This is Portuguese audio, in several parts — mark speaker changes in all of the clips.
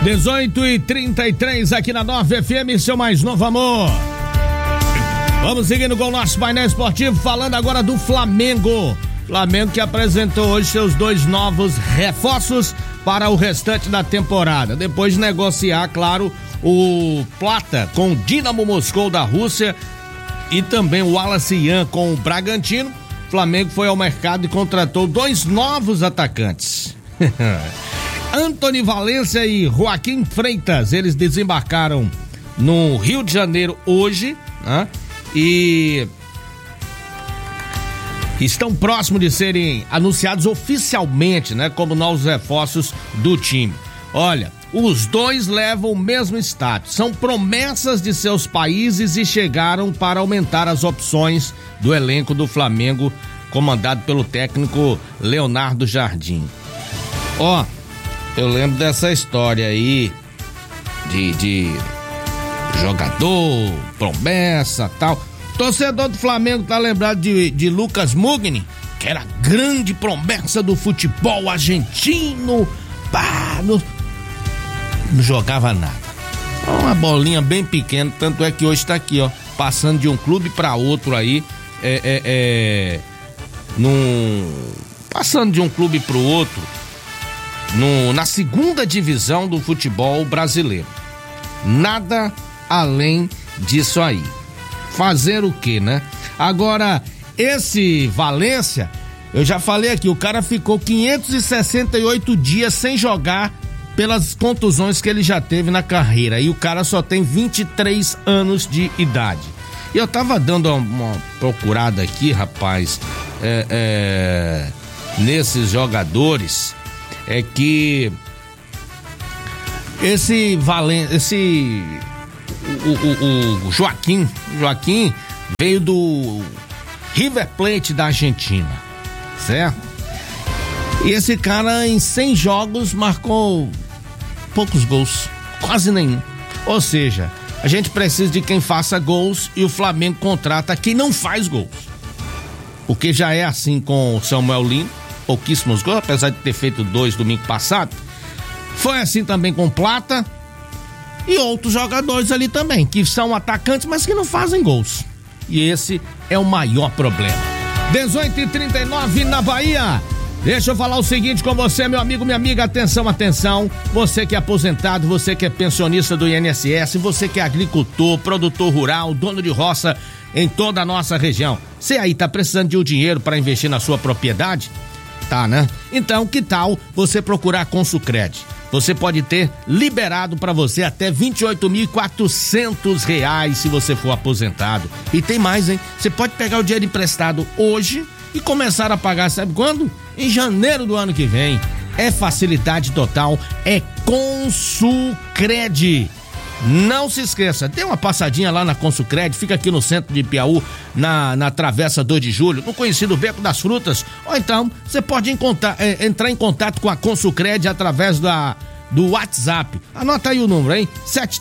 Speaker 1: 18h33 aqui na 9 FM, seu mais novo amor. Vamos seguindo com o nosso painel esportivo, falando agora do Flamengo. Flamengo que apresentou hoje seus 2 novos reforços para o restante da temporada. Depois de negociar, claro, o Plata com o Dinamo Moscou da Rússia e também o Wallace Yan com o Bragantino, o Flamengo foi ao mercado e contratou 2 novos atacantes. Antony Valência e Joaquim Freitas, eles desembarcaram no Rio de Janeiro hoje, né? E estão próximos de serem anunciados oficialmente, né, como novos reforços do time. Olha, os 2 levam o mesmo status, são promessas de seus países e chegaram para aumentar as opções do elenco do Flamengo, comandado pelo técnico Leonardo Jardim. Ó, eu lembro dessa história aí de jogador, promessa, tal. Torcedor do Flamengo tá lembrado de Lucas Mugni, que era grande promessa do futebol argentino. Pá, não jogava nada. Uma bolinha bem pequena, tanto é que hoje tá aqui, ó, passando de um clube para outro aí, passando de um clube pro outro, na segunda divisão do futebol brasileiro. Nada além disso aí. Fazer o quê, né? Agora, esse Valência, eu já falei aqui, o cara ficou 568 dias sem jogar pelas contusões que ele já teve na carreira, e o cara só tem 23 anos de idade. E eu tava dando uma procurada aqui, rapaz, nesses jogadores, é que esse Valência, o Joaquim veio do River Plate da Argentina, certo? E esse cara em 100 jogos marcou poucos gols, quase nenhum. Ou seja, a gente precisa de quem faça gols e o Flamengo contrata quem não faz gols. Porque já é assim com o Samuel Lino, pouquíssimos gols, apesar de ter feito 2 domingo passado. Foi assim também com Plata e outros jogadores ali também, que são atacantes, mas que não fazem gols. E esse é o maior problema. 18h39 na Bahia. Deixa eu falar o seguinte com você, meu amigo, minha amiga, atenção, atenção. Você que é aposentado, você que é pensionista do INSS, você que é agricultor, produtor rural, dono de roça em toda a nossa região. Você aí tá precisando de um dinheiro para investir na sua propriedade? Tá, né? Então, que tal você procurar a Consucred? Você pode ter liberado para você até R$28.400 se você for aposentado. E tem mais, hein? Você pode pegar o dinheiro emprestado hoje e começar a pagar, sabe quando? Em janeiro do ano que vem. É facilidade total, é Consucred. Não se esqueça, dê uma passadinha lá na Consucred, fica aqui no centro de Piauí, na Travessa 2 de Julho, no conhecido Beco das Frutas. Ou então, você pode entrar em contato com a Consucred através do WhatsApp. Anota aí o número, hein?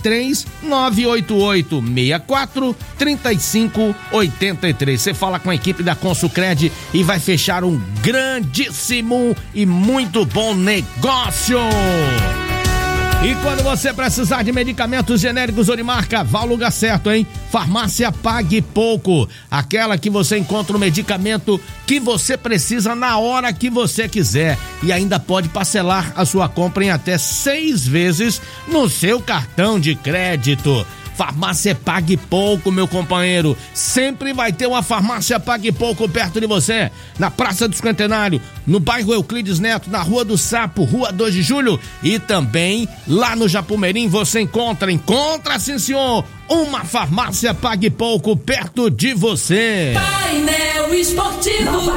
Speaker 1: 73988643583. Você fala com a equipe da Consucred e vai fechar um grandíssimo e muito bom negócio. E quando você precisar de medicamentos genéricos ou de marca, vá ao lugar certo, hein? Farmácia Pague Pouco, aquela que você encontra o medicamento que você precisa na hora que você quiser e ainda pode parcelar a sua compra em até 6 vezes no seu cartão de crédito. Farmácia Pague Pouco, meu companheiro. Sempre vai ter uma Farmácia Pague Pouco perto de você. Na Praça do Cinquentenário, no bairro Euclides Neto, na Rua do Sapo, Rua 2 de Julho. E também lá no Japumerim você encontra sim senhor, uma Farmácia Pague Pouco perto de você.
Speaker 2: Painel Esportivo.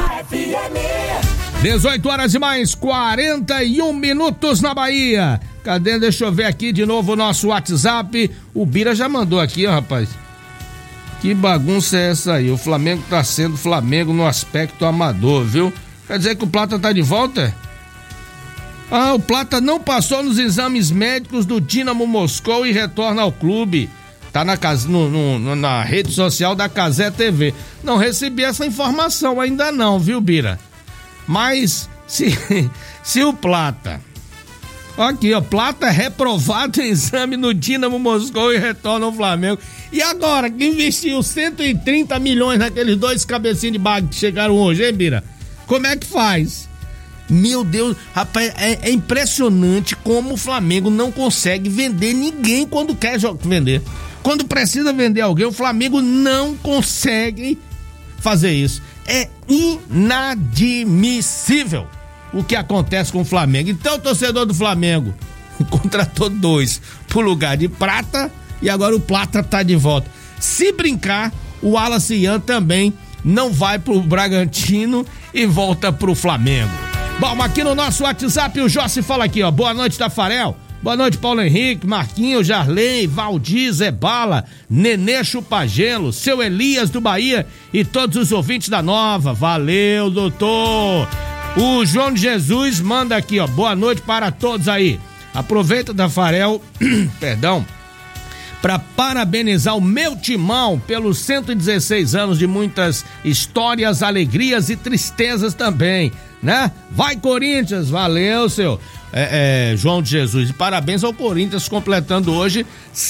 Speaker 1: 18 horas e mais 41 minutos na Bahia. Cadê? Deixa eu ver aqui de novo o nosso WhatsApp. O Bira já mandou aqui, ó, rapaz. Que bagunça é essa aí? O Flamengo tá sendo Flamengo no aspecto amador, viu? Quer dizer que o Plata tá de volta? Ah, o Plata não passou nos exames médicos do Dinamo Moscou e retorna ao clube. Tá na rede social da Cazé TV. Não recebi essa informação ainda não, viu, Bira? Mas se o Plata Aqui, ó, Plata é reprovado em exame no Dínamo Moscou e retorna ao Flamengo. E agora, que investiu 130 milhões naqueles 2 cabecinhos de baga que chegaram hoje, hein, Bira? Como é que faz? Meu Deus, rapaz, é impressionante como o Flamengo não consegue vender ninguém quando quer vender. Quando precisa vender alguém, o Flamengo não consegue fazer isso. É inadmissível o que acontece com o Flamengo. Então, o torcedor do Flamengo contratou 2 pro lugar de Prata e agora o Plata tá de volta. Se brincar, o Wallace Ian também não vai pro Bragantino e volta pro Flamengo. Bom, aqui no nosso WhatsApp o Jossi fala aqui, ó. Boa noite, Tafarel. Boa noite, Paulo Henrique, Marquinhos, Jarley, Valdir, Zé Bala, Nenê Chupagelo, seu Elias do Bahia e todos os ouvintes da Nova. Valeu, doutor. O João de Jesus manda aqui, ó. Boa noite para todos aí. Aproveita, Tafarel, perdão, para parabenizar o meu timão pelos 116 anos de muitas histórias, alegrias e tristezas também, né? Vai, Corinthians, valeu, seu João de Jesus, e parabéns ao Corinthians completando hoje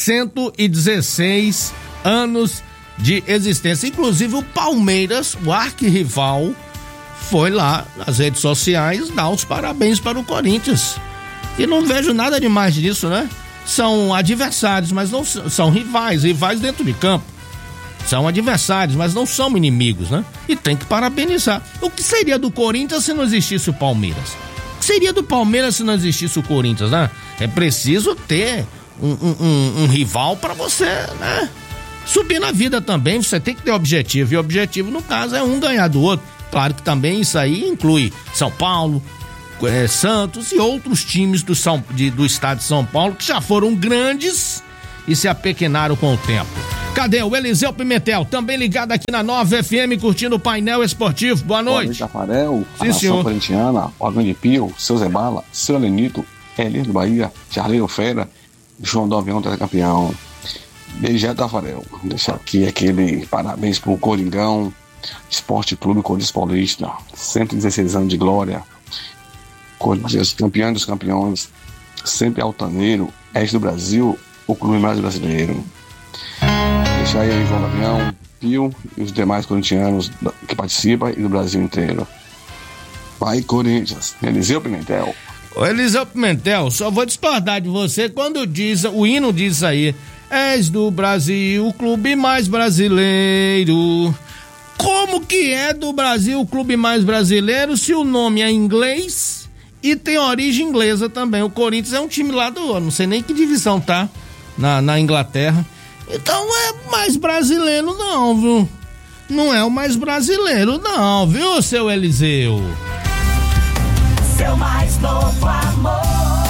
Speaker 1: 116 anos de existência. Inclusive o Palmeiras, o arquirrival, foi lá nas redes sociais dar os parabéns para o Corinthians, e não vejo nada demais disso, né? São adversários, mas não são rivais dentro de campo. São adversários, mas não são inimigos, né? E tem que parabenizar. O que seria do Corinthians se não existisse o Palmeiras? O que seria do Palmeiras se não existisse o Corinthians, né? É preciso ter um rival para você, né? Subir na vida também, você tem que ter objetivo. E o objetivo, no caso, é um ganhar do outro. Claro que também isso aí inclui São Paulo, Santos e outros times do estado de São Paulo que já foram grandes e se apequenaram com o tempo. Cadê o Eliseu Pimentel, também ligado aqui na Nova FM, curtindo o painel esportivo? Boa noite.
Speaker 3: Boa noite, Tafarel,
Speaker 1: a nação
Speaker 3: corintiana, o Grande Pio, seu Zé Bala, seu Lenito, Elias do Bahia, Jarley Fera, João do Avião, campeão. Beijo, Tafarel. Deixa aqui aquele parabéns pro Coringão, Esporte Clube Corinthians Paulista, 116 anos de glória. Corinthians, campeão dos campeões, sempre altaneiro, Oeste do Brasil, o clube mais brasileiro. Deixa aí João Avião, Pio e os demais corintianos que participam e do Brasil inteiro. Vai, Corinthians. Eliseu Pimentel.
Speaker 1: Ô, Eliseu Pimentel, só vou discordar de você quando o hino diz aí: és do Brasil, o clube mais brasileiro. Como que é do Brasil o clube mais brasileiro se o nome é inglês e tem origem inglesa também? O Corinthians é um time lá do, não sei nem que divisão tá, na Inglaterra. Então é mais brasileiro não, viu? Não é o mais brasileiro não, viu, seu Eliseu?
Speaker 2: Seu mais novo amor,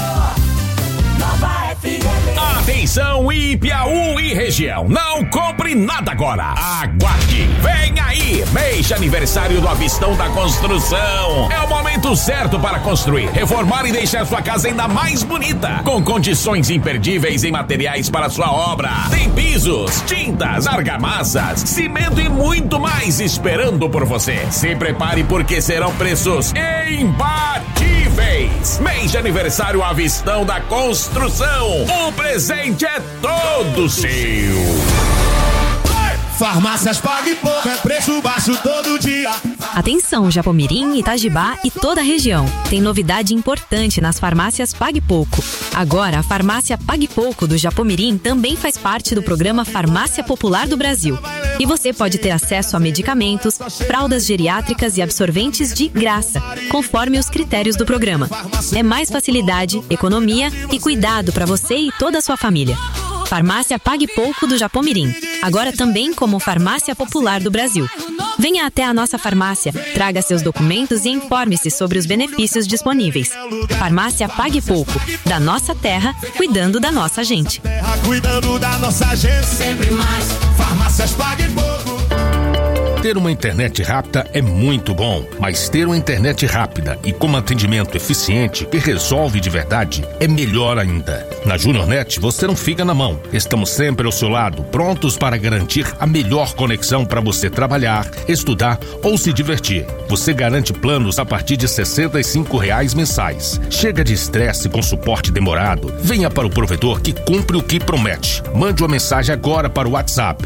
Speaker 2: Nova FM.
Speaker 4: Atenção, Ipiaú e região, não compre nada agora, aguarde, vem aí, mês de aniversário do Avistão da Construção. É o momento certo para construir, reformar e deixar sua casa ainda mais bonita, com condições imperdíveis em materiais para sua obra. Tem pisos, tintas, argamassas, cimento e muito mais esperando por você. Se prepare porque serão preços imbatíveis. Mês de aniversário Avistão da Construção, o presente é todo seu.
Speaker 5: Farmácias Pague Pouco, é preço baixo todo dia.
Speaker 6: Atenção, Japomirim, Itajibá e toda a região. Tem novidade importante nas farmácias Pague Pouco. Agora, a farmácia Pague Pouco do Japomirim também faz parte do programa Farmácia Popular do Brasil. E você pode ter acesso a medicamentos, fraldas geriátricas e absorventes de graça, conforme os critérios do programa. É mais facilidade, economia e cuidado para você e toda a sua família. Farmácia Pague Pouco do Japomirim, agora também como Farmácia Popular do Brasil. Venha até a nossa farmácia, traga seus documentos e informe-se sobre os benefícios disponíveis. Farmácia Pague Pouco, da nossa terra, cuidando da nossa gente.
Speaker 5: Cuidando da nossa gente, sempre mais. Farmácias Pague Pouco.
Speaker 4: Ter uma internet rápida é muito bom, mas ter uma internet rápida e com atendimento eficiente que resolve de verdade é melhor ainda.
Speaker 7: Na JúniorNet você não fica na mão. Estamos sempre ao seu lado, prontos para garantir a melhor conexão para você trabalhar, estudar ou se divertir. Você garante planos a partir de R$ 65 mensais. Chega de estresse com suporte demorado. Venha para o provedor que cumpre o que promete. Mande uma mensagem agora para o WhatsApp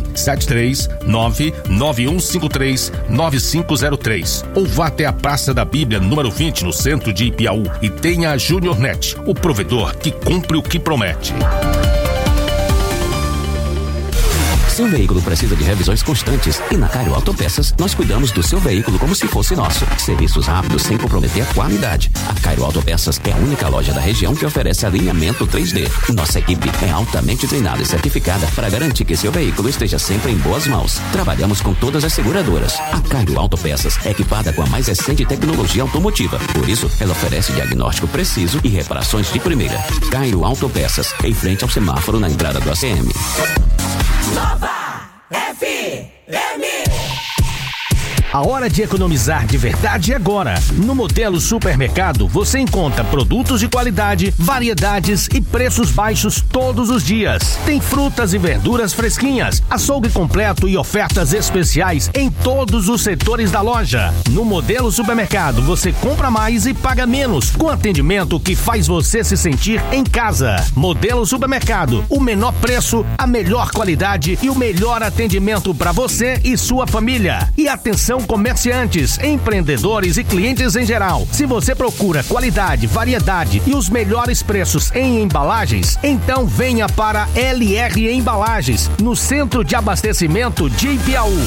Speaker 7: 739-9153-9503 ou vá até a Praça da Bíblia, número 20, no centro de Ipiaú e tenha a JúniorNet, o provedor que cumpre o que promete.
Speaker 8: Seu veículo precisa de revisões constantes e na Cairo Autopeças nós cuidamos do seu veículo como se fosse nosso. Serviços rápidos sem comprometer a qualidade. A Cairo Autopeças é a única loja da região que oferece alinhamento 3D. Nossa equipe é altamente treinada e certificada para garantir que seu veículo esteja sempre em boas mãos. Trabalhamos com todas as seguradoras. A Cairo Autopeças é equipada com a mais recente tecnologia automotiva. Por isso, ela oferece diagnóstico preciso e reparações de primeira. Cairo Autopeças, em frente ao semáforo na entrada do ACM.
Speaker 2: Nova FM.
Speaker 1: A hora de economizar de verdade é agora. No Modelo Supermercado você encontra produtos de qualidade, variedades e preços baixos todos os dias. Tem frutas e verduras fresquinhas, açougue completo e ofertas especiais em todos os setores da loja. No Modelo Supermercado você compra mais e paga menos, com atendimento que faz você se sentir em casa. Modelo Supermercado, o menor preço, a melhor qualidade e o melhor atendimento para você e sua família. E atenção, comerciantes, empreendedores e clientes em geral. Se você procura qualidade, variedade e os melhores preços em embalagens, então venha para LR Embalagens, no centro de abastecimento de Ipiaú.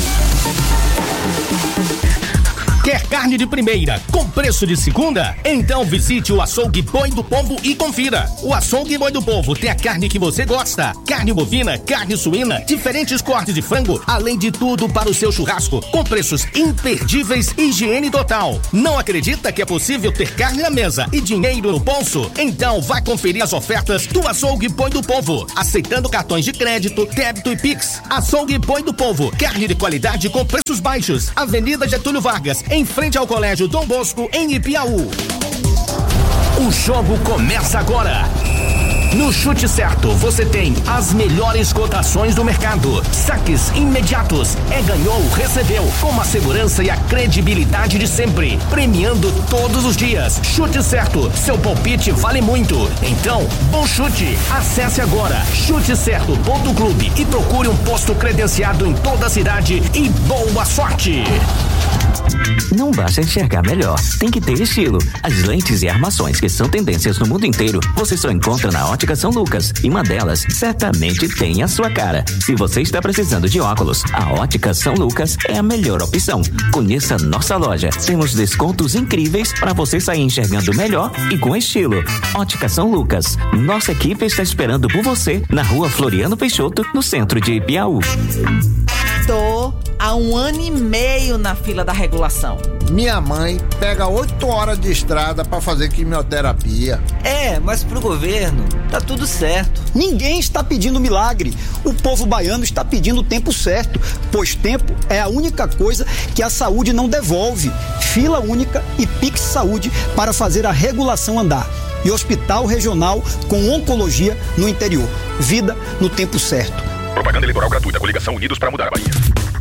Speaker 1: Quer carne de primeira com preço de segunda? Então visite o Açougue Boi do Povo e confira. O Açougue Boi do Povo tem a carne que você gosta. Carne bovina, carne suína, diferentes cortes de frango, além de tudo para o seu churrasco, com preços imperdíveis e higiene total. Não acredita que é possível ter carne na mesa e dinheiro no bolso? Então vá conferir as ofertas do Açougue Boi do Povo, aceitando cartões de crédito, débito e Pix. Açougue Boi do Povo, carne de qualidade com preços baixos. Avenida Getúlio Vargas, em frente ao Colégio Dom Bosco, em Ipiaú. O jogo começa agora. No Chute Certo, você tem as melhores cotações do mercado. Saques imediatos. Ganhou, recebeu. Com a segurança e a credibilidade de sempre. Premiando todos os dias. Chute Certo. Seu palpite vale muito. Então, bom chute. Acesse agora chutecerto.clube e procure um posto credenciado em toda a cidade e boa sorte.
Speaker 8: Não basta enxergar melhor, tem que ter estilo. As lentes e armações que são tendências no mundo inteiro, você só encontra na Ótica São Lucas. E uma delas certamente tem a sua cara. Se você está precisando de óculos, a Ótica São Lucas é a melhor opção. Conheça nossa loja. Temos descontos incríveis para você sair enxergando melhor e com estilo. Ótica São Lucas. Nossa equipe está esperando por você na Rua Floriano Peixoto, no centro de Ipiaú.
Speaker 9: Tô há 1 ano e meio na fila da regulação.
Speaker 10: Minha mãe pega 8 horas de estrada para fazer quimioterapia.
Speaker 11: Mas pro governo tá tudo certo.
Speaker 12: Ninguém está pedindo milagre. O povo baiano está pedindo o tempo certo, pois tempo é a única coisa que a saúde não devolve. Fila única e Pix Saúde para fazer a regulação andar. E hospital regional com oncologia no interior. Vida no tempo certo.
Speaker 13: Propaganda eleitoral gratuita. Coligação Unidos para Mudar a Bahia.